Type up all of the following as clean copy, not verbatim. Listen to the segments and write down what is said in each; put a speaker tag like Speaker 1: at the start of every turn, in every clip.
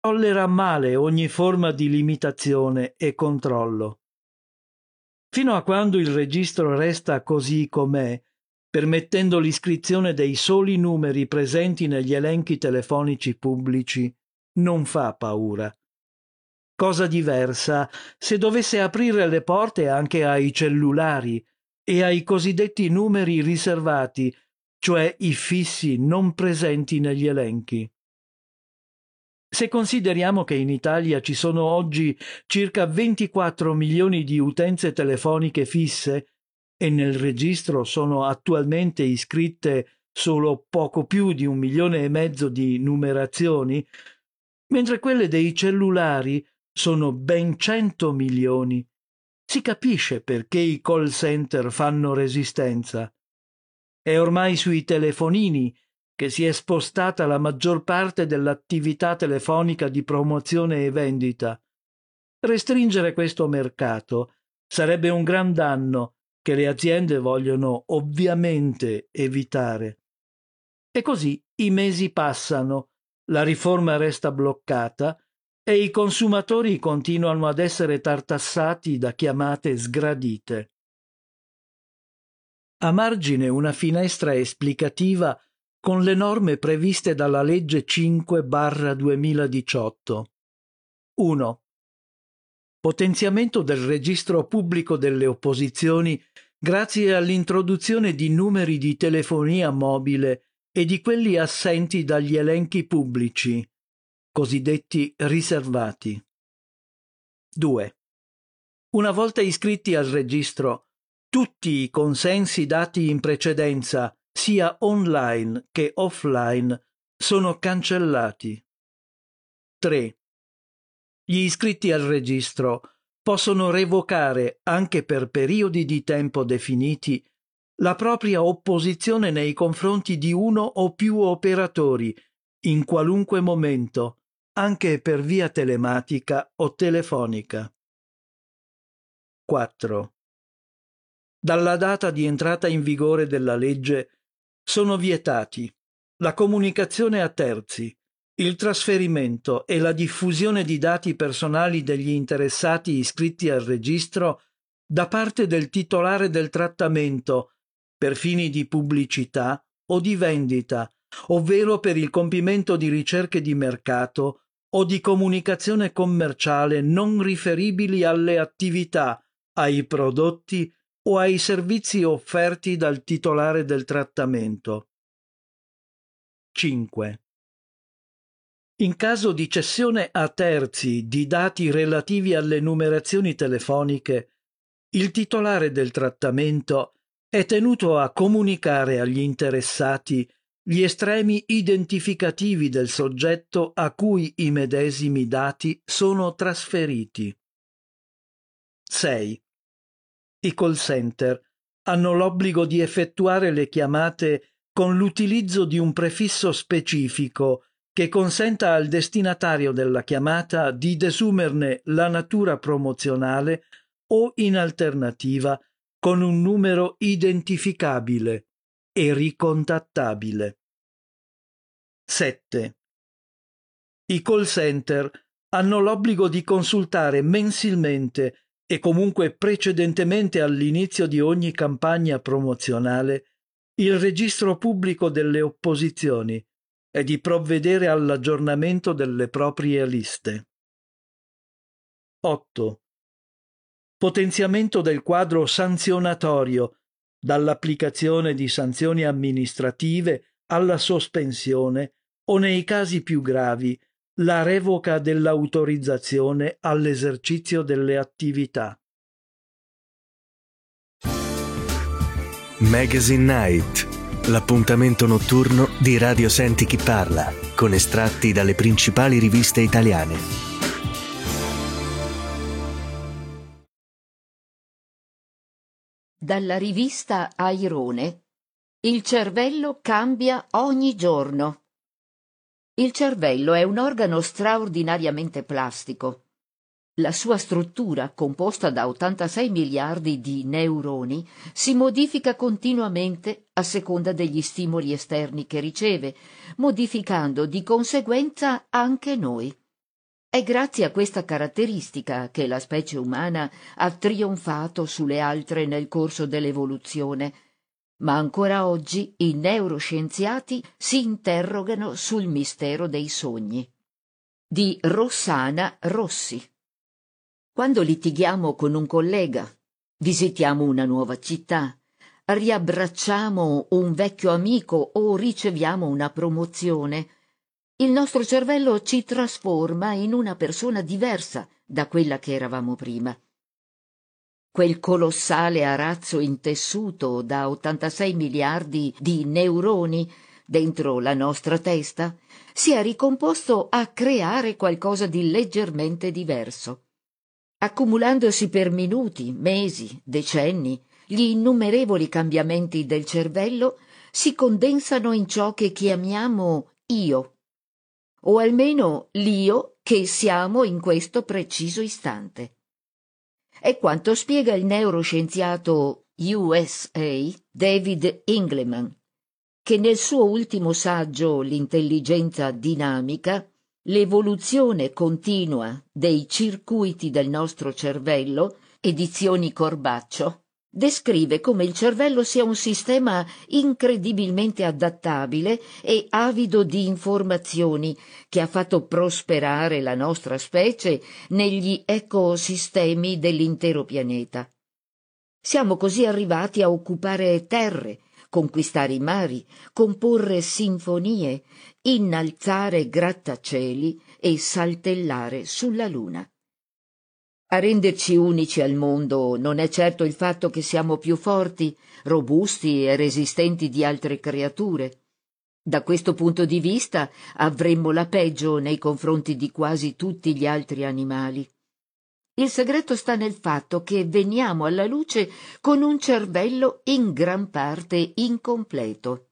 Speaker 1: tollera male ogni forma di limitazione e controllo. Fino a quando il registro resta così com'è, permettendo l'iscrizione dei soli numeri presenti negli elenchi telefonici pubblici, non fa paura. Cosa diversa se dovesse aprire le porte anche ai cellulari e ai cosiddetti numeri riservati, cioè i fissi non presenti negli elenchi. Se consideriamo che in Italia ci sono oggi circa 24 milioni di utenze telefoniche fisse e nel registro sono attualmente iscritte solo poco più di 1,5 milioni di numerazioni, mentre quelle dei cellulari sono ben 100 milioni, si capisce perché i call center fanno resistenza. È ormai sui telefonini che si è spostata la maggior parte dell'attività telefonica di promozione e vendita. Restringere questo mercato sarebbe un gran danno che le aziende vogliono ovviamente evitare. E così i mesi passano, la riforma resta bloccata e i consumatori continuano ad essere tartassati da chiamate sgradite. A margine una finestra esplicativa con le norme previste dalla legge 5/2018. 1. Potenziamento del registro pubblico delle opposizioni grazie all'introduzione di numeri di telefonia mobile e di quelli assenti dagli elenchi pubblici, cosiddetti riservati. 2. Una volta iscritti al registro, tutti i consensi dati in precedenza, sia online che offline, sono cancellati. 3. Gli iscritti al registro possono revocare, anche per periodi di tempo definiti, la propria opposizione nei confronti di uno o più operatori, in qualunque momento, anche per via telematica o telefonica. 4. Dalla data di entrata in vigore della legge sono vietati la comunicazione a terzi, il trasferimento e la diffusione di dati personali degli interessati iscritti al registro da parte del titolare del trattamento per fini di pubblicità o di vendita, ovvero per il compimento di ricerche di mercato o di comunicazione commerciale non riferibili alle attività, ai prodotti o ai servizi offerti dal titolare del trattamento. 5. In caso di cessione a terzi di dati relativi alle numerazioni telefoniche, il titolare del trattamento è tenuto a comunicare agli interessati gli estremi identificativi del soggetto a cui i medesimi dati sono trasferiti. 6. I call center hanno l'obbligo di effettuare le chiamate con l'utilizzo di un prefisso specifico che consenta al destinatario della chiamata di desumerne la natura promozionale o, in alternativa, con un numero identificabile e ricontattabile. 7. I call center hanno l'obbligo di consultare mensilmente e comunque precedentemente all'inizio di ogni campagna promozionale il registro pubblico delle opposizioni e di provvedere all'aggiornamento delle proprie liste. 8. Potenziamento del quadro sanzionatorio, dall'applicazione di sanzioni amministrative alla sospensione o, nei casi più gravi, la revoca dell'autorizzazione all'esercizio delle attività.
Speaker 2: Magazine Night, l'appuntamento notturno di Radio Senti Chi Parla, con estratti dalle principali riviste italiane.
Speaker 3: Dalla rivista Airone, il cervello cambia ogni giorno. Il cervello è un organo straordinariamente plastico. La sua struttura, composta da 86 miliardi di neuroni, si modifica continuamente a seconda degli stimoli esterni che riceve, modificando di conseguenza anche noi. È grazie a questa caratteristica che la specie umana ha trionfato sulle altre nel corso dell'evoluzione, ma ancora oggi i neuroscienziati si interrogano sul mistero dei sogni. Di Rossana Rossi. Quando litighiamo con un collega, visitiamo una nuova città, riabbracciamo un vecchio amico o riceviamo una promozione, il nostro cervello ci trasforma in una persona diversa da quella che eravamo prima. Quel colossale arazzo intessuto da 86 miliardi di neuroni dentro la nostra testa si è ricomposto a creare qualcosa di leggermente diverso. Accumulandosi per minuti, mesi, decenni, gli innumerevoli cambiamenti del cervello si condensano in ciò che chiamiamo io, o almeno l'io che siamo in questo preciso istante. È quanto spiega il neuroscienziato USA David Ingleman, che nel suo ultimo saggio L'intelligenza dinamica, l'evoluzione continua dei circuiti del nostro cervello, edizioni Corbaccio, descrive come il cervello sia un sistema incredibilmente adattabile e avido di informazioni che ha fatto prosperare la nostra specie negli ecosistemi dell'intero pianeta. Siamo così arrivati a occupare terre, conquistare i mari, comporre sinfonie, innalzare grattacieli e saltellare sulla luna. A renderci unici al mondo non è certo il fatto che siamo più forti, robusti e resistenti di altre creature. Da questo punto di vista avremmo la peggio nei confronti di quasi tutti gli altri animali. Il segreto sta nel fatto che veniamo alla luce con un cervello in gran parte incompleto.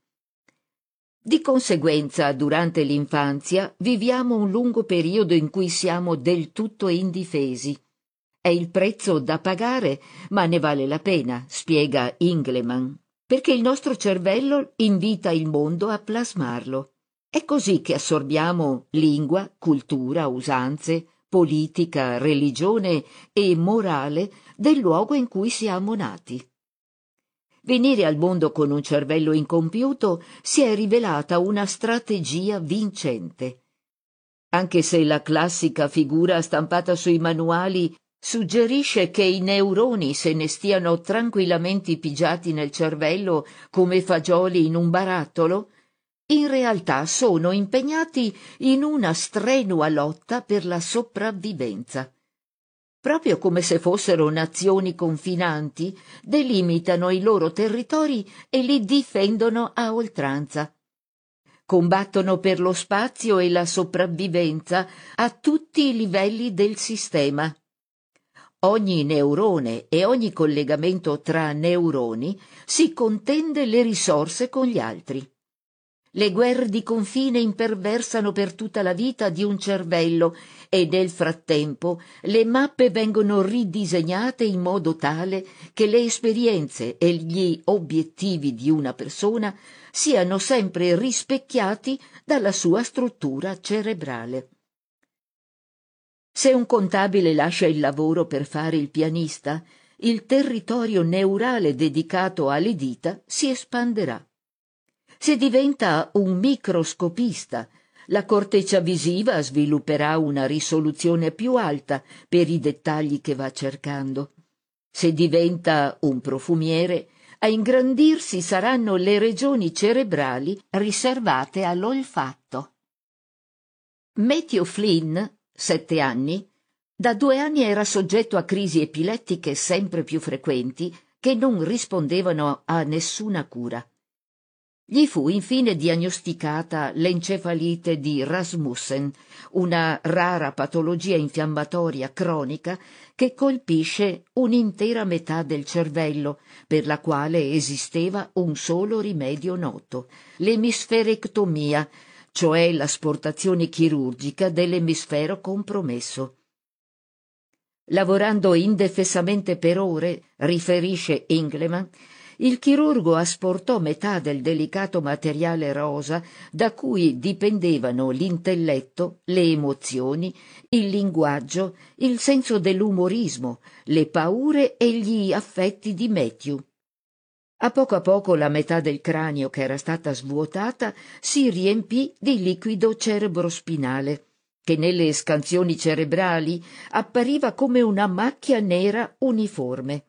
Speaker 3: Di conseguenza, durante l'infanzia viviamo un lungo periodo in cui siamo del tutto indifesi. È il prezzo da pagare, ma ne vale la pena, spiega Ingleman, perché il nostro cervello invita il mondo a plasmarlo. È così che assorbiamo lingua, cultura, usanze, politica, religione e morale del luogo in cui siamo nati. Venire al mondo con un cervello incompiuto si è rivelata una strategia vincente. Anche se la classica figura stampata sui manuali suggerisce che i neuroni se ne stiano tranquillamente pigiati nel cervello come fagioli in un barattolo, in realtà sono impegnati in una strenua lotta per la sopravvivenza. Proprio come se fossero nazioni confinanti, delimitano i loro territori e li difendono a oltranza. Combattono per lo spazio e la sopravvivenza a tutti i livelli del sistema. Ogni neurone e ogni collegamento tra neuroni si contende le risorse con gli altri. Le guerre di confine imperversano per tutta la vita di un cervello e nel frattempo le mappe vengono ridisegnate in modo tale che le esperienze e gli obiettivi di una persona siano sempre rispecchiati dalla sua struttura cerebrale. Se un contabile lascia il lavoro per fare il pianista, il territorio neurale dedicato alle dita si espanderà. Se diventa un microscopista, la corteccia visiva svilupperà una risoluzione più alta per i dettagli che va cercando. Se diventa un profumiere, a ingrandirsi saranno le regioni cerebrali riservate all'olfatto. Matthew Flynn, 7 anni, da 2 anni era soggetto a crisi epilettiche sempre più frequenti che non rispondevano a nessuna cura. Gli fu infine diagnosticata l'encefalite di Rasmussen, una rara patologia infiammatoria cronica che colpisce un'intera metà del cervello, per la quale esisteva un solo rimedio noto, l'emisferectomia, cioè l'asportazione chirurgica dell'emisfero compromesso. Lavorando indefessamente per ore, riferisce Ingleman, il chirurgo asportò metà del delicato materiale rosa da cui dipendevano l'intelletto, le emozioni, il linguaggio, il senso dell'umorismo, le paure e gli affetti di Matthew. A poco la metà del cranio che era stata svuotata si riempì di liquido cerebrospinale, che nelle scansioni cerebrali appariva come una macchia nera uniforme.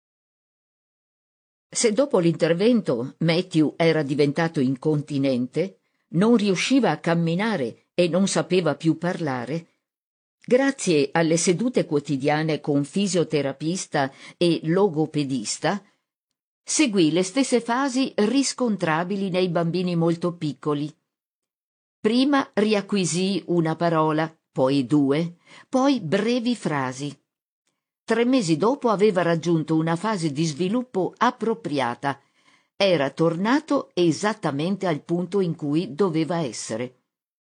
Speaker 3: Se dopo l'intervento Matthew era diventato incontinente, non riusciva a camminare e non sapeva più parlare, grazie alle sedute quotidiane con fisioterapista e logopedista, seguì le stesse fasi riscontrabili nei bambini molto piccoli. Prima riacquisì una parola, poi 2, poi brevi frasi. 3 mesi dopo aveva raggiunto una fase di sviluppo appropriata. Era tornato esattamente al punto in cui doveva essere.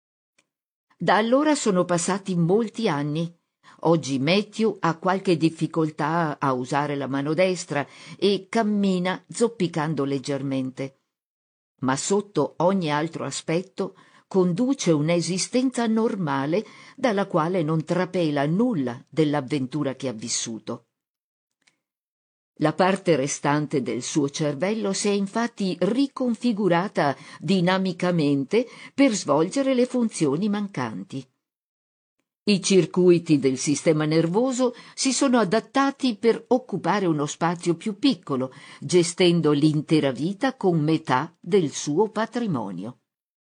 Speaker 3: Da allora sono passati molti anni. Oggi Matthew ha qualche difficoltà a usare la mano destra e cammina zoppicando leggermente. Ma sotto ogni altro aspetto conduce un'esistenza normale dalla quale non trapela nulla dell'avventura che ha vissuto. La parte restante del suo cervello si è infatti riconfigurata dinamicamente per svolgere le funzioni mancanti. I circuiti del sistema nervoso si sono adattati per occupare uno spazio più piccolo, gestendo l'intera vita con metà del suo patrimonio.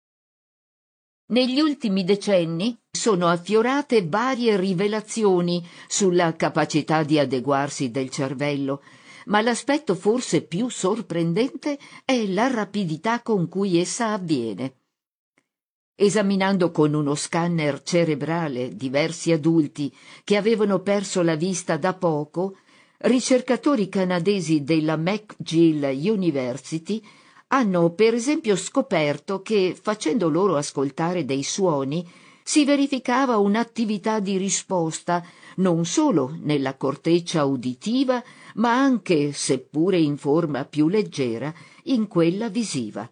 Speaker 3: Negli ultimi decenni sono affiorate varie rivelazioni sulla capacità di adeguarsi del cervello, ma l'aspetto forse più sorprendente è la rapidità con cui essa avviene. Esaminando con uno scanner cerebrale diversi adulti che avevano perso la vista da poco, ricercatori canadesi della McGill University hanno per esempio scoperto che, facendo loro ascoltare dei suoni, si verificava un'attività di risposta non solo nella corteccia uditiva, ma anche, seppure in forma più leggera, in quella visiva.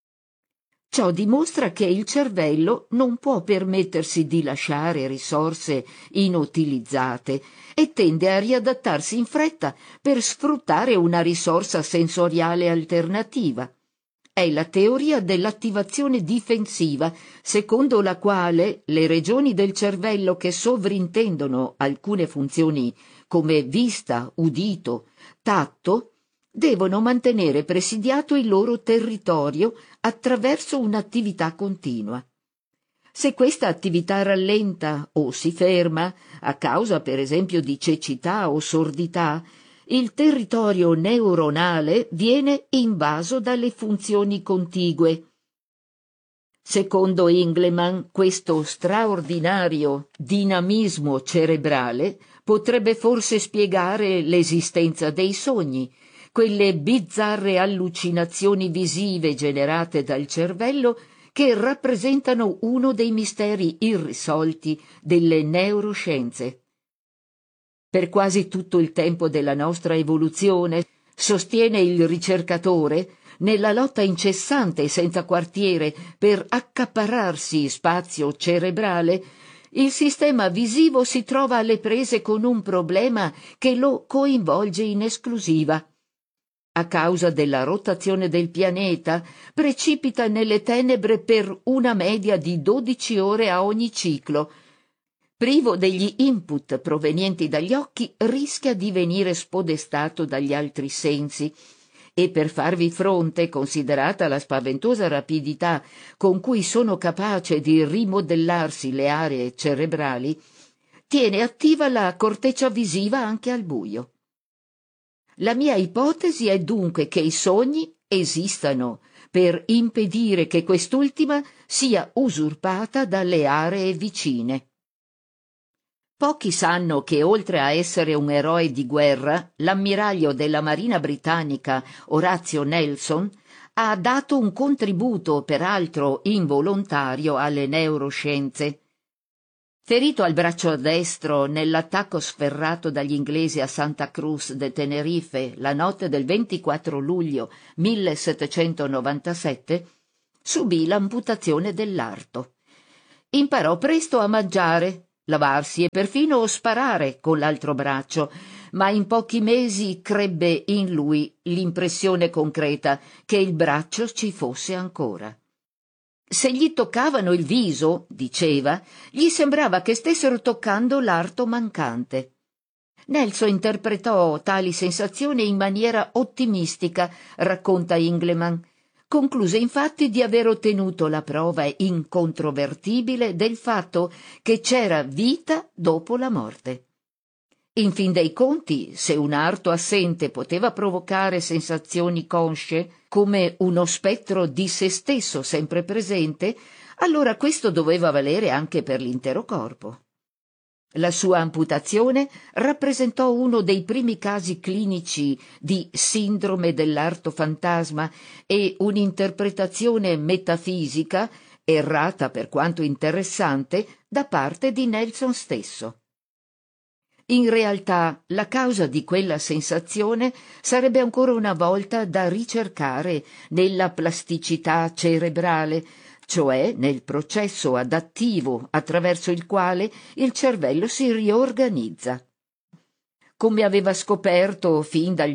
Speaker 3: Ciò dimostra che il cervello non può permettersi di lasciare risorse inutilizzate e tende a riadattarsi in fretta per sfruttare una risorsa sensoriale alternativa. È la teoria dell'attivazione difensiva, secondo la quale le regioni del cervello che sovrintendono alcune funzioni come vista, udito, tatto, devono mantenere presidiato il loro territorio attraverso un'attività continua. Se questa attività rallenta o si ferma, a causa per esempio di cecità o sordità, il territorio neuronale viene invaso dalle funzioni contigue. Secondo Engleman, questo straordinario dinamismo cerebrale potrebbe forse spiegare l'esistenza dei sogni, quelle bizzarre allucinazioni visive generate dal cervello che rappresentano uno dei misteri irrisolti delle neuroscienze. Per quasi tutto il tempo della nostra evoluzione, sostiene il ricercatore, nella lotta incessante e senza quartiere per accaparrarsi spazio cerebrale, il sistema visivo si trova alle prese con un problema che lo coinvolge in esclusiva. A causa della rotazione del pianeta, precipita nelle tenebre per una media di 12 ore a ogni ciclo. Privo degli input provenienti dagli occhi, rischia di venire spodestato dagli altri sensi e per farvi fronte, considerata la spaventosa rapidità con cui sono capace di rimodellarsi le aree cerebrali, tiene attiva la corteccia visiva anche al buio. La mia ipotesi è dunque che i sogni esistano per impedire che quest'ultima sia usurpata dalle aree vicine. Pochi sanno che oltre a essere un eroe di guerra, l'ammiraglio della Marina britannica Orazio Nelson ha dato un contributo, peraltro involontario, alle neuroscienze. Ferito al braccio destro nell'attacco sferrato dagli inglesi a Santa Cruz de Tenerife la notte del 24 luglio 1797, subì l'amputazione dell'arto. Imparò presto a mangiare, lavarsi e perfino sparare con l'altro braccio, ma in pochi mesi crebbe in lui l'impressione concreta che il braccio ci fosse ancora. Se gli toccavano il viso, diceva, gli sembrava che stessero toccando l'arto mancante. Nelson interpretò tali sensazioni in maniera ottimistica, racconta Ingleman. Concluse infatti di aver ottenuto la prova incontrovertibile del fatto che c'era vita dopo la morte. In fin dei conti, se un arto assente poteva provocare sensazioni consce, come uno spettro di se stesso sempre presente, allora questo doveva valere anche per l'intero corpo. La sua amputazione rappresentò uno dei primi casi clinici di sindrome dell'arto fantasma e un'interpretazione metafisica, errata per quanto interessante, da parte di Nelson stesso. In realtà, la causa di quella sensazione sarebbe ancora una volta da ricercare nella plasticità cerebrale, cioè nel processo adattivo attraverso il quale il cervello si riorganizza. Come aveva scoperto fin dal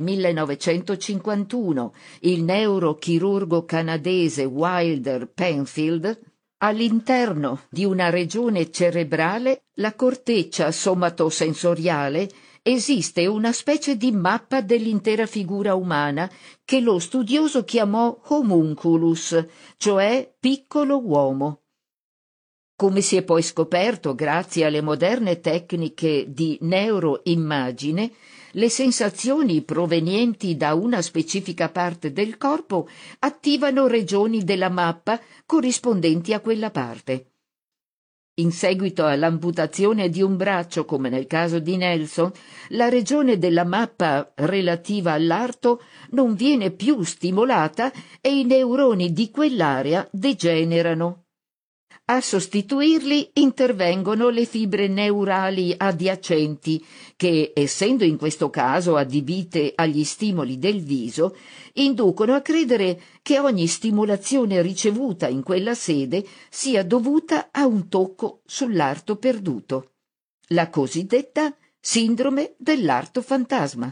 Speaker 3: 1951 il neurochirurgo canadese Wilder Penfield, all'interno di una regione cerebrale, la corteccia somatosensoriale, esiste una specie di mappa dell'intera figura umana che lo studioso chiamò homunculus, cioè piccolo uomo. Come si è poi scoperto grazie alle moderne tecniche di neuroimmagine, le sensazioni provenienti da una specifica parte del corpo attivano regioni della mappa corrispondenti a quella parte. In seguito all'amputazione di un braccio, come nel caso di Nelson, la regione della mappa relativa all'arto non viene più stimolata e i neuroni di quell'area degenerano. A sostituirli intervengono le fibre neurali adiacenti che, essendo in questo caso adibite agli stimoli del viso, inducono a credere che ogni stimolazione ricevuta in quella sede sia dovuta a un tocco sull'arto perduto. La cosiddetta sindrome dell'arto fantasma.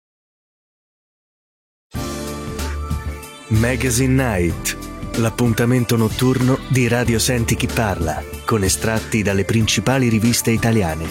Speaker 2: Magazine Night, l'appuntamento notturno di Radio Senti Chi Parla, con estratti dalle principali riviste italiane.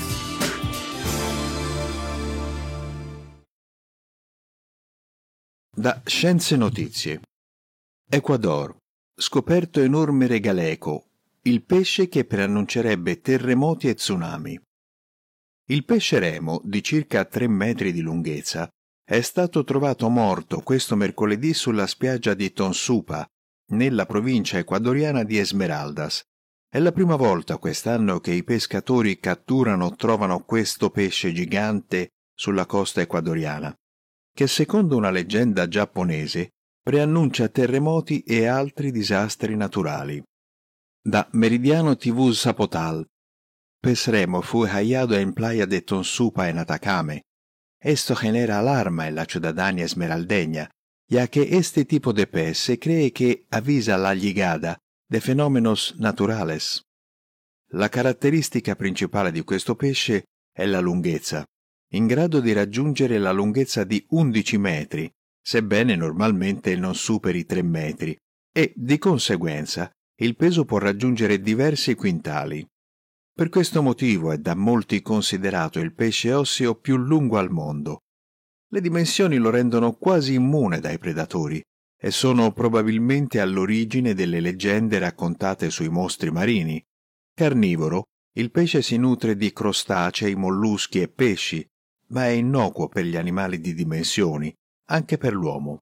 Speaker 4: Da Scienze Notizie. Ecuador. Scoperto enorme regaleco, il pesce che preannuncerebbe terremoti e tsunami. Il pesce remo, di circa 3 metri di lunghezza, è stato trovato morto questo mercoledì sulla spiaggia di Tonsupa, nella provincia ecuadoriana di Esmeraldas. È la prima volta quest'anno che i pescatori catturano o trovano questo pesce gigante sulla costa ecuadoriana, che secondo una leggenda giapponese preannuncia terremoti e altri disastri naturali. Da Meridiano TV Zapotal. Pez remo fue hallado en playa de Tonsupa en Atacame. Esto genera alarma en la ciudadanía esmeraldeña, ya que este tipo de pez se cree que avisa la llegada de fenómenos naturales. La caratteristica principale di questo pesce è la lunghezza, in grado di raggiungere la lunghezza di 11 metri, sebbene normalmente non superi 3 metri, e, di conseguenza, il peso può raggiungere diversi quintali. Per questo motivo è da molti considerato il pesce osseo più lungo al mondo. Le dimensioni lo rendono quasi immune dai predatori e sono probabilmente all'origine delle leggende raccontate sui mostri marini. Carnivoro, il pesce si nutre di crostacei, molluschi e pesci, ma è innocuo per gli animali di dimensioni, anche per l'uomo.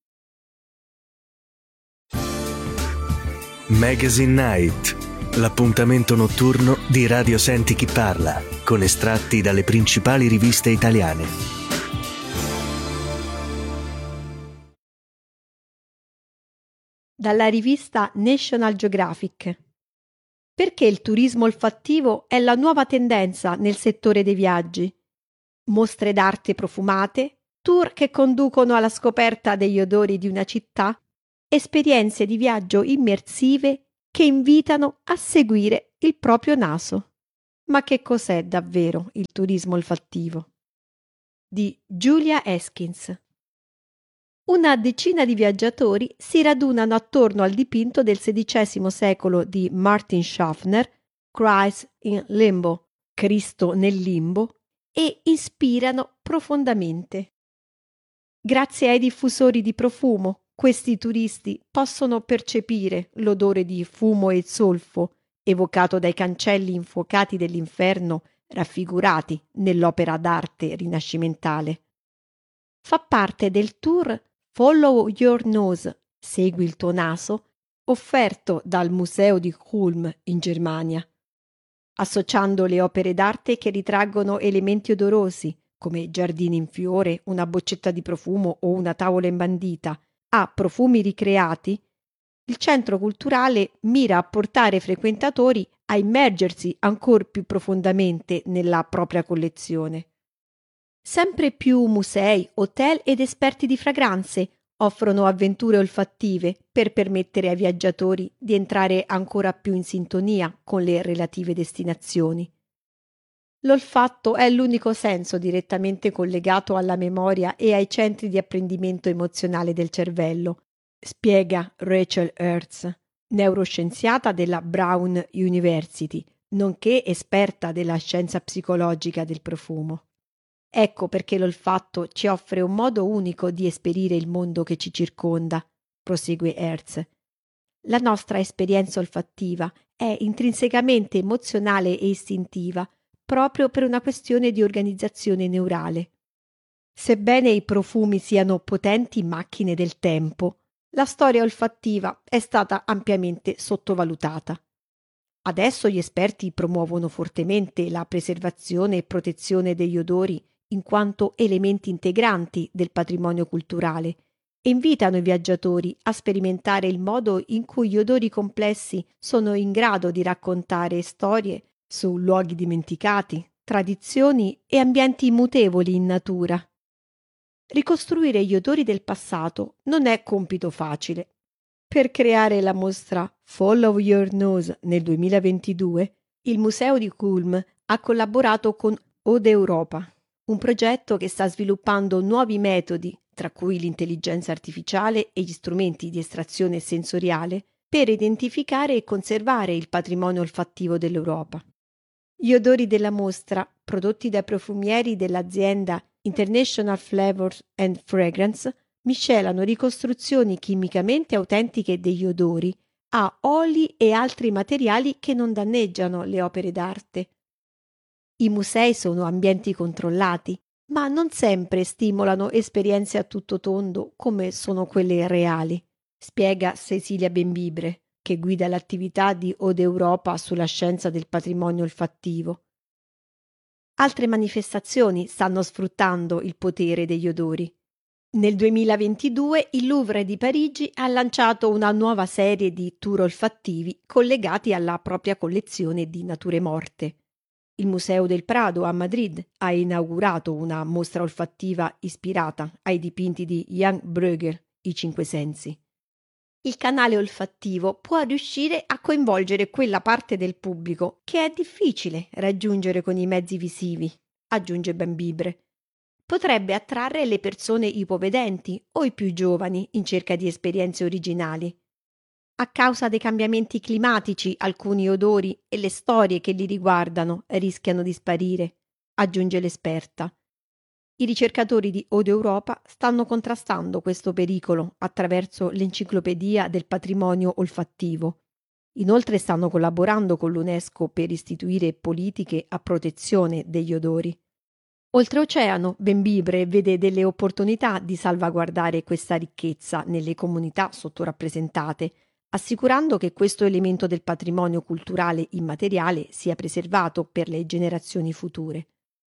Speaker 2: Magazine Night, l'appuntamento notturno di Radio Senti Chi Parla, con estratti dalle principali riviste italiane.
Speaker 5: Dalla rivista National Geographic. Perché il turismo olfattivo è la nuova tendenza nel settore dei viaggi. Mostre d'arte profumate, tour che conducono alla scoperta degli odori di una città, esperienze di viaggio immersive che invitano a seguire il proprio naso. Ma che cos'è davvero il turismo olfattivo? Di Julia Eskins. Una decina di viaggiatori si radunano attorno al dipinto del XVI secolo di Martin Schaffner, Christ in Limbo, Cristo nel limbo, e ispirano profondamente. Grazie ai diffusori di profumo, questi turisti possono percepire l'odore di fumo e zolfo evocato dai cancelli infuocati dell'inferno raffigurati nell'opera d'arte rinascimentale. Fa parte del tour Follow Your Nose, segui il tuo naso, offerto dal Museo di Kulm in Germania, associando le opere d'arte che ritraggono elementi odorosi, come giardini in fiore, una boccetta di profumo o una tavola imbandita, a profumi ricreati. Il centro culturale mira a portare i frequentatori a immergersi ancor più profondamente nella propria collezione. Sempre più musei, hotel ed esperti di fragranze offrono avventure olfattive per permettere ai viaggiatori di entrare ancora più in sintonia con le relative destinazioni. L'olfatto è l'unico senso direttamente collegato alla memoria e ai centri di apprendimento emozionale del cervello, spiega Rachel Hertz, neuroscienziata della Brown University, nonché esperta della scienza psicologica del profumo. Ecco perché l'olfatto ci offre un modo unico di esperire il mondo che ci circonda, prosegue Hertz. La nostra esperienza olfattiva è intrinsecamente emozionale e istintiva, proprio per una questione di organizzazione neurale. Sebbene i profumi siano potenti macchine del tempo, la storia olfattiva è stata ampiamente sottovalutata. Adesso gli esperti promuovono fortemente la preservazione e protezione degli odori in quanto elementi integranti del patrimonio culturale e invitano i viaggiatori a sperimentare il modo in cui gli odori complessi sono in grado di raccontare storie su luoghi dimenticati, tradizioni e ambienti mutevoli in natura. Ricostruire gli odori del passato non è compito facile. Per creare la mostra Follow Your Nose nel 2022, il Museo di Kulm ha collaborato con Ode Europa, un progetto che sta sviluppando nuovi metodi, tra cui l'intelligenza artificiale e gli strumenti di estrazione sensoriale, per identificare e conservare il patrimonio olfattivo dell'Europa. Gli odori della mostra, prodotti dai profumieri dell'azienda International Flavors and Fragrance, miscelano ricostruzioni chimicamente autentiche degli odori a oli e altri materiali che non danneggiano le opere d'arte. I musei sono ambienti controllati, ma non sempre stimolano esperienze a tutto tondo come sono quelle reali, spiega Cecilia Benbibre, che guida l'attività di Ode Europa sulla scienza del patrimonio olfattivo. Altre manifestazioni stanno sfruttando il potere degli odori. Nel 2022 il Louvre di Parigi ha lanciato una nuova serie di tour olfattivi collegati alla propria collezione di nature morte. Il Museo del Prado a Madrid ha inaugurato una mostra olfattiva ispirata ai dipinti di Jan Bruegel, I Cinque Sensi. Il canale olfattivo può riuscire a coinvolgere quella parte del pubblico che è difficile raggiungere con i mezzi visivi, aggiunge Benbibre. Potrebbe attrarre le persone ipovedenti o i più giovani in cerca di esperienze originali. A causa dei cambiamenti climatici, alcuni odori e le storie che li riguardano rischiano di sparire, aggiunge l'esperta. I ricercatori di Ode Europa stanno contrastando questo pericolo attraverso l'enciclopedia del patrimonio olfattivo. Inoltre stanno collaborando con l'UNESCO per istituire politiche a protezione degli odori. Oltreoceano, Benbibre vede delle opportunità di salvaguardare questa ricchezza nelle comunità sottorappresentate, assicurando che questo elemento del patrimonio culturale immateriale sia preservato per le generazioni future.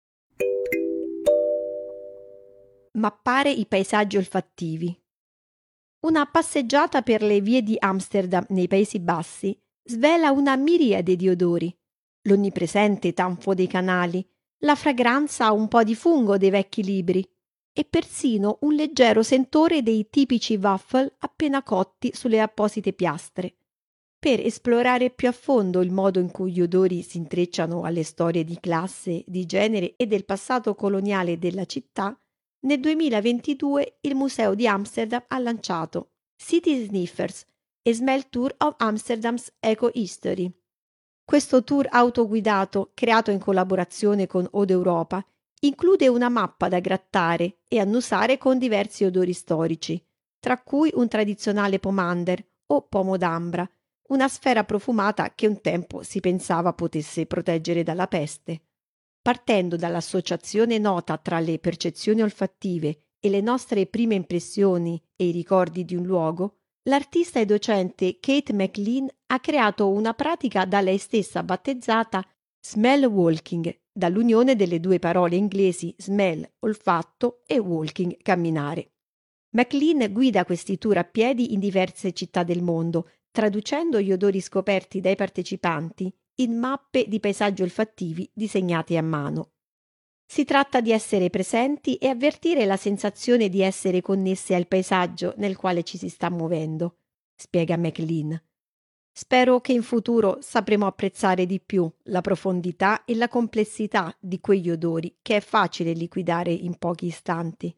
Speaker 5: Mappare i paesaggi olfattivi. Una passeggiata per le vie di Amsterdam nei Paesi Bassi svela una miriade di odori, l'onnipresente tanfo dei canali, la fragranza un po' di fungo dei vecchi libri e persino un leggero sentore dei tipici waffle appena cotti sulle apposite piastre. Per esplorare più a fondo il modo in cui gli odori si intrecciano alle storie di classe, di genere e del passato coloniale della città, nel 2022 il Museo di Amsterdam ha lanciato City Sniffers, a Smell Tour of Amsterdam's Eco History. Questo tour autoguidato, creato in collaborazione con Ode Europa, include una mappa da grattare e annusare con diversi odori storici, tra cui un tradizionale pomander o pomo d'ambra, una sfera profumata che un tempo si pensava potesse proteggere dalla peste. Partendo dall'associazione nota tra le percezioni olfattive e le nostre prime impressioni e i ricordi di un luogo, l'artista e docente Kate McLean ha creato una pratica da lei stessa battezzata Smell Walking, dall'unione delle due parole inglesi smell, olfatto, e walking, camminare. McLean guida questi tour a piedi in diverse città del mondo, traducendo gli odori scoperti dai partecipanti in mappe di paesaggi olfattivi disegnate a mano. Si tratta di essere presenti e avvertire la sensazione di essere connesse al paesaggio nel quale ci si sta muovendo, spiega McLean. Spero che in futuro sapremo apprezzare di più la profondità e la complessità di quegli odori che è facile liquidare in pochi istanti.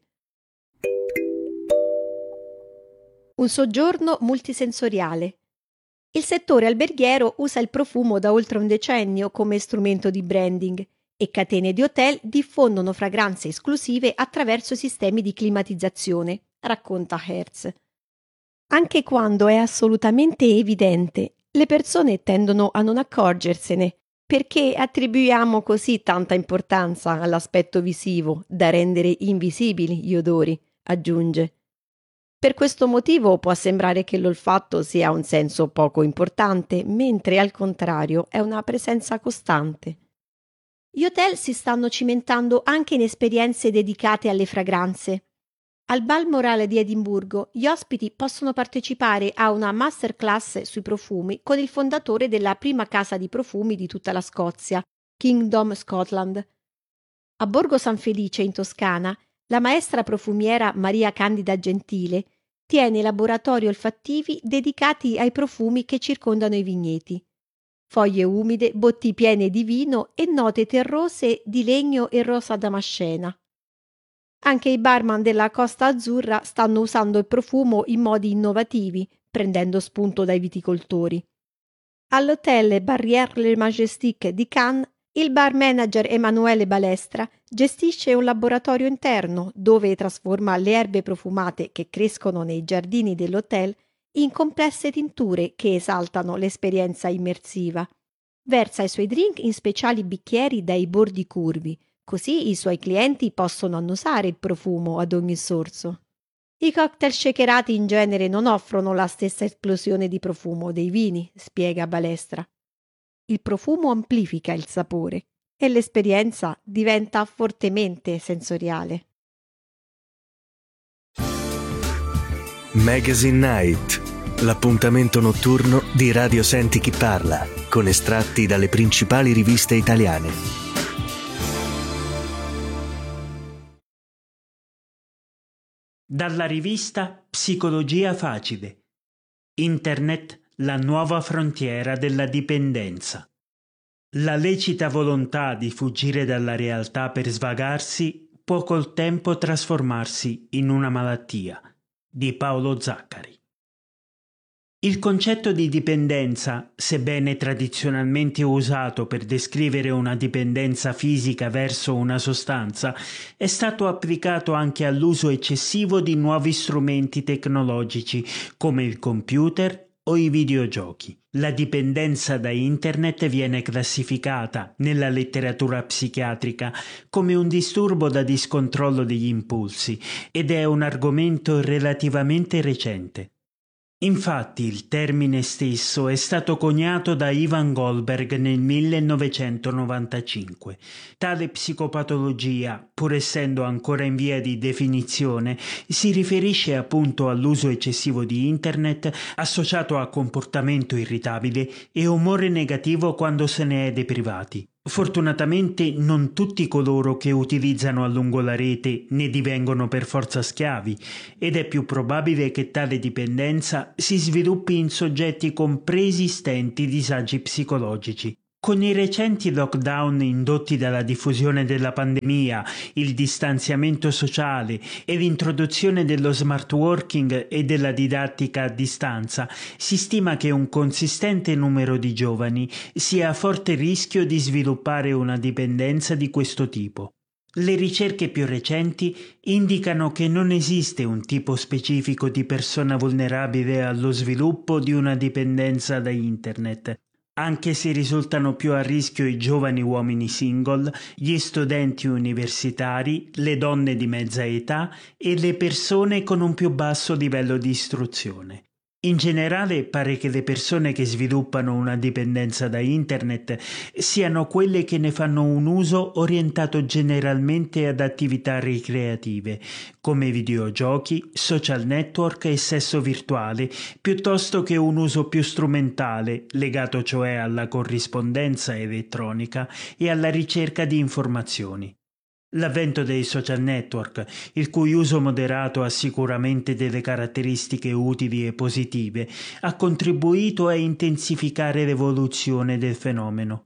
Speaker 5: Un soggiorno multisensoriale. Il settore alberghiero usa il profumo da oltre un decennio come strumento di branding e catene di hotel diffondono fragranze esclusive attraverso sistemi di climatizzazione, racconta Hertz. Anche quando è assolutamente evidente, le persone tendono a non accorgersene perché attribuiamo così tanta importanza all'aspetto visivo da rendere invisibili gli odori, aggiunge. Per questo motivo può sembrare che l'olfatto sia un senso poco importante, mentre al contrario è una presenza costante. Gli hotel si stanno cimentando anche in esperienze dedicate alle fragranze. Al Balmoral di Edimburgo gli ospiti possono partecipare a una masterclass sui profumi con il fondatore della prima casa di profumi di tutta la Scozia, Kingdom Scotland. A Borgo San Felice, in Toscana, la maestra profumiera Maria Candida Gentile tiene laboratori olfattivi dedicati ai profumi che circondano i vigneti. Foglie umide, botti piene di vino e note terrose di legno e rosa damascena. Anche i barman della Costa Azzurra stanno usando il profumo in modi innovativi, prendendo spunto dai viticoltori. All'hotel Barrière Le Majestic di Cannes, il bar manager Emanuele Balestra gestisce un laboratorio interno dove trasforma le erbe profumate che crescono nei giardini dell'hotel in complesse tinture che esaltano l'esperienza immersiva. Versa i suoi drink in speciali bicchieri dai bordi curvi, così i suoi clienti possono annusare il profumo ad ogni sorso. I cocktail shakerati in genere non offrono la stessa esplosione di profumo dei vini, spiega Balestra. Il profumo amplifica il sapore e l'esperienza diventa fortemente sensoriale.
Speaker 2: Magazine Night, l'appuntamento notturno di Radio Senti Chi Parla, con estratti dalle principali riviste italiane.
Speaker 6: Dalla rivista Psicologia Facile. Internet, la nuova frontiera della dipendenza. La lecita volontà di fuggire dalla realtà per svagarsi può col tempo trasformarsi in una malattia. Di Paolo Zaccari. Il concetto di dipendenza, sebbene tradizionalmente usato per descrivere una dipendenza fisica verso una sostanza, è stato applicato anche all'uso eccessivo di nuovi strumenti tecnologici come il computer o i videogiochi. La dipendenza da internet viene classificata nella letteratura psichiatrica come un disturbo da discontrollo degli impulsi ed è un argomento relativamente recente. Infatti il termine stesso è stato coniato da Ivan Goldberg nel 1995. Tale psicopatologia, pur essendo ancora in via di definizione, si riferisce appunto all'uso eccessivo di Internet associato a comportamento irritabile e umore negativo quando se ne è deprivati. Fortunatamente non tutti coloro che utilizzano a lungo la rete ne divengono per forza schiavi, ed è più probabile che tale dipendenza si sviluppi in soggetti con preesistenti disagi psicologici. Con i recenti lockdown indotti dalla diffusione della pandemia, il distanziamento sociale e l'introduzione dello smart working e della didattica a distanza, si stima che un consistente numero di giovani sia a forte rischio di sviluppare una dipendenza di questo tipo. Le ricerche più recenti indicano che non esiste un tipo specifico di persona vulnerabile allo sviluppo di una dipendenza da Internet, anche se risultano più a rischio i giovani uomini single, gli studenti universitari, le donne di mezza età e le persone con un più basso livello di istruzione. In generale pare che le persone che sviluppano una dipendenza da Internet siano quelle che ne fanno un uso orientato generalmente ad attività ricreative, come videogiochi, social network e sesso virtuale, piuttosto che un uso più strumentale, legato cioè alla corrispondenza elettronica e alla ricerca di informazioni. L'avvento dei social network, il cui uso moderato ha sicuramente delle caratteristiche utili e positive, ha contribuito a intensificare l'evoluzione del fenomeno.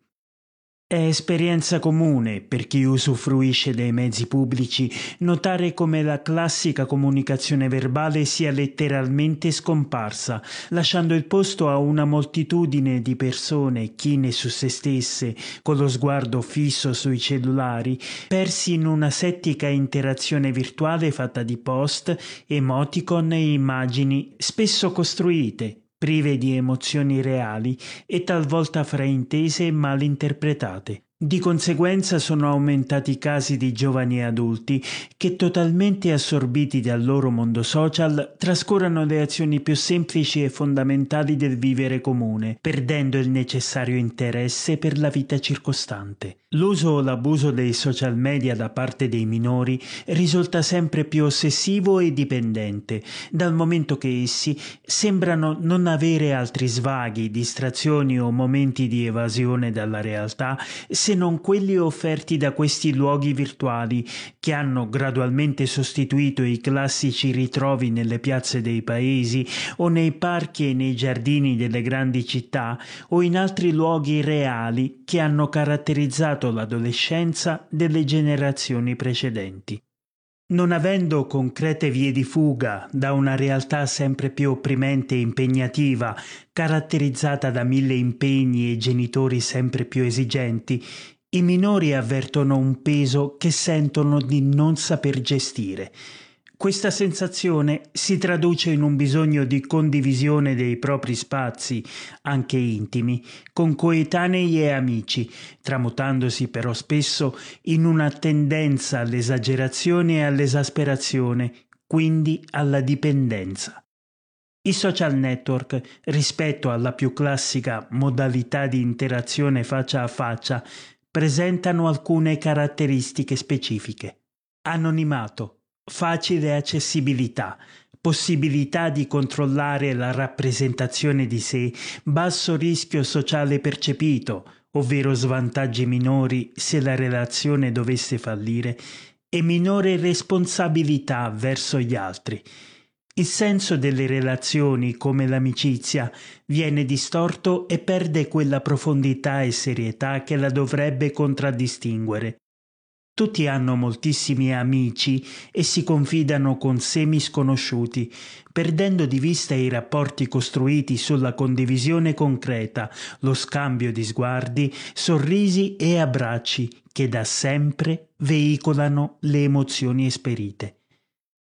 Speaker 6: È esperienza comune per chi usufruisce dei mezzi pubblici notare come la classica comunicazione verbale sia letteralmente scomparsa, lasciando il posto a una moltitudine di persone chine su se stesse, con lo sguardo fisso sui cellulari, persi in una settica interazione virtuale fatta di post, emoticon e immagini spesso costruite, prive di emozioni reali e talvolta fraintese e mal interpretate. Di conseguenza sono aumentati i casi di giovani adulti che, totalmente assorbiti dal loro mondo social, trascurano le azioni più semplici e fondamentali del vivere comune, perdendo il necessario interesse per la vita circostante. L'uso o l'abuso dei social media da parte dei minori risulta sempre più ossessivo e dipendente, dal momento che essi sembrano non avere altri svaghi, distrazioni o momenti di evasione dalla realtà se non quelli offerti da questi luoghi virtuali che hanno gradualmente sostituito i classici ritrovi nelle piazze dei paesi o nei parchi e nei giardini delle grandi città o in altri luoghi reali che hanno caratterizzato l'adolescenza delle generazioni precedenti. Non avendo concrete vie di fuga da una realtà sempre più opprimente e impegnativa, caratterizzata da 1000 impegni e genitori sempre più esigenti, i minori avvertono un peso che sentono di non saper gestire. Questa sensazione si traduce in un bisogno di condivisione dei propri spazi, anche intimi, con coetanei e amici, tramutandosi però spesso in una tendenza all'esagerazione e all'esasperazione, quindi alla dipendenza. I social network, rispetto alla più classica modalità di interazione faccia a faccia, presentano alcune caratteristiche specifiche. Anonimato, facile accessibilità, possibilità di controllare la rappresentazione di sé, basso rischio sociale percepito, ovvero svantaggi minori se la relazione dovesse fallire, e minore responsabilità verso gli altri. Il senso delle relazioni, come l'amicizia, viene distorto e perde quella profondità e serietà che la dovrebbe contraddistinguere. Tutti hanno moltissimi amici e si confidano con semisconosciuti, perdendo di vista i rapporti costruiti sulla condivisione concreta, lo scambio di sguardi, sorrisi e abbracci che da sempre veicolano le emozioni esperite.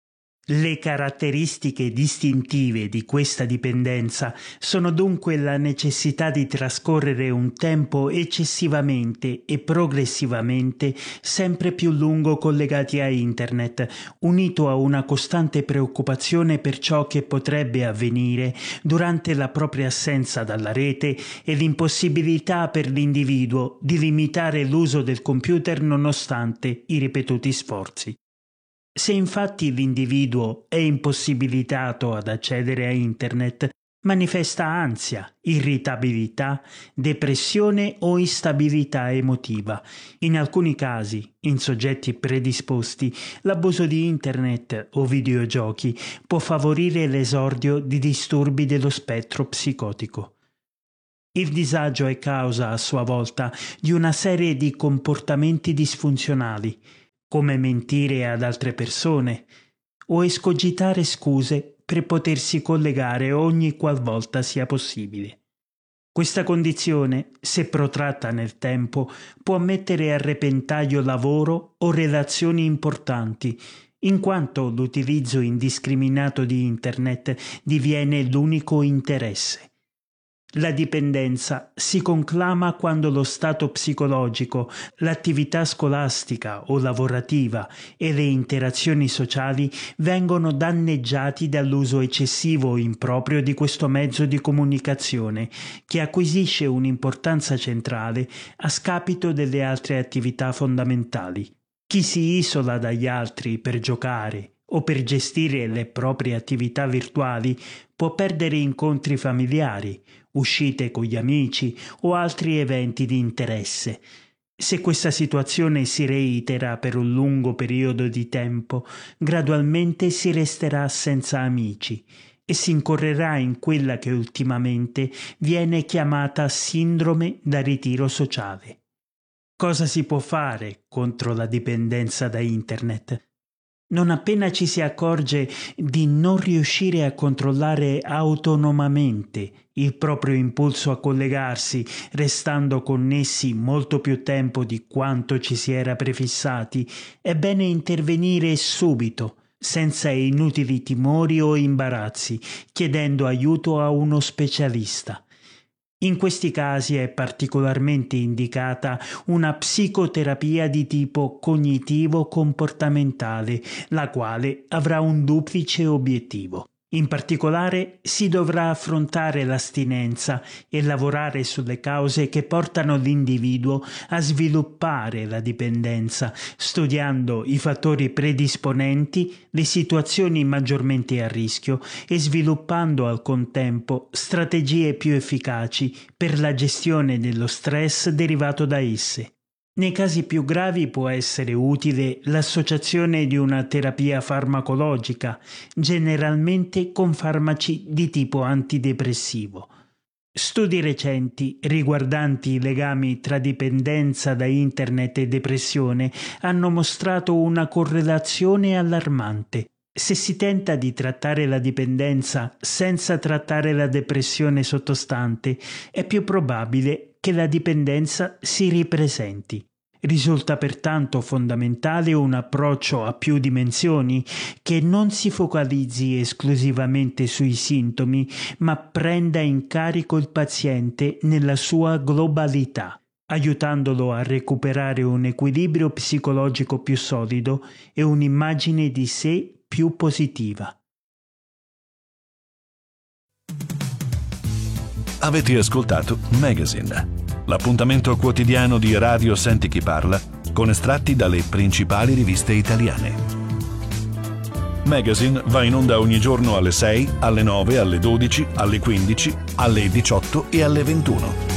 Speaker 6: Le caratteristiche distintive di questa dipendenza sono dunque la necessità di trascorrere un tempo eccessivamente e progressivamente sempre più lungo collegati a Internet, unito a una costante preoccupazione per ciò che potrebbe avvenire durante la propria assenza dalla rete e l'impossibilità per l'individuo di limitare l'uso del computer nonostante i ripetuti sforzi. Se infatti l'individuo è impossibilitato ad accedere a Internet, manifesta ansia, irritabilità, depressione o instabilità emotiva. In alcuni casi, in soggetti predisposti, l'abuso di Internet o videogiochi può favorire l'esordio di disturbi dello spettro psicotico. Il disagio è causa, a sua volta, di una serie di comportamenti disfunzionali, come mentire ad altre persone o escogitare scuse per potersi collegare ogni qualvolta sia possibile. Questa condizione, se protratta nel tempo, può mettere a repentaglio lavoro o relazioni importanti, in quanto l'utilizzo indiscriminato di Internet diviene l'unico interesse. La dipendenza si conclama quando lo stato psicologico, l'attività scolastica o lavorativa e le interazioni sociali vengono danneggiati dall'uso eccessivo o improprio di questo mezzo di comunicazione, che acquisisce un'importanza centrale a scapito delle altre attività fondamentali. Chi si isola dagli altri per giocare o per gestire le proprie attività virtuali può perdere incontri familiari, uscite con gli amici o altri eventi di interesse. Se questa situazione si reitera per un lungo periodo di tempo, gradualmente si resterà senza amici e si incorrerà in quella che ultimamente viene chiamata sindrome da ritiro sociale. Cosa si può fare contro la dipendenza da Internet? Non appena ci si accorge di non riuscire a controllare autonomamente il proprio impulso a collegarsi, restando connessi molto più tempo di quanto ci si era prefissati, è bene intervenire subito, senza inutili timori o imbarazzi, chiedendo aiuto a uno specialista. In questi casi è particolarmente indicata una psicoterapia di tipo cognitivo-comportamentale, la quale avrà un duplice obiettivo. In particolare si dovrà affrontare l'astinenza e lavorare sulle cause che portano l'individuo a sviluppare la dipendenza, studiando i fattori predisponenti, le situazioni maggiormente a rischio e sviluppando al contempo strategie più efficaci per la gestione dello stress derivato da esse. Nei casi più gravi può essere utile l'associazione di una terapia farmacologica, generalmente con farmaci di tipo antidepressivo. Studi recenti riguardanti i legami tra dipendenza da Internet e depressione hanno mostrato una correlazione allarmante. Se si tenta di trattare la dipendenza senza trattare la depressione sottostante, è più probabile che la dipendenza si ripresenti. Risulta pertanto fondamentale un approccio a più dimensioni che non si focalizzi esclusivamente sui sintomi, ma prenda in carico il paziente nella sua globalità, aiutandolo a recuperare un equilibrio psicologico più solido e un'immagine di sé più positiva.
Speaker 7: Avete ascoltato Magazine, l'appuntamento quotidiano di Radio Senti Chi Parla con estratti dalle principali riviste italiane. Magazine va in onda ogni giorno alle 6, alle 9, alle 12, alle 15, alle 18 e alle 21.